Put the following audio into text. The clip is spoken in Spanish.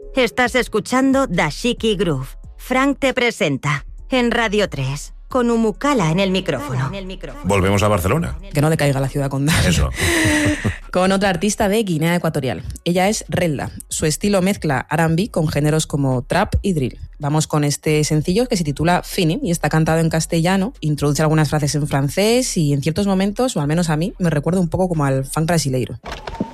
Estás escuchando Dashiki Groove. Frank te presenta en Radio 3 con Umukala en el micrófono. Volvemos a Barcelona. Que no le caiga la ciudad condal. Eso. Con otra artista de Guinea Ecuatorial. Ella es Relda. Su estilo mezcla R&B con géneros como trap y drill. Vamos con este sencillo que se titula Fini y está cantado en castellano, introduce algunas frases en francés y en ciertos momentos, o al menos a mí, me recuerda un poco como al funk brasileiro.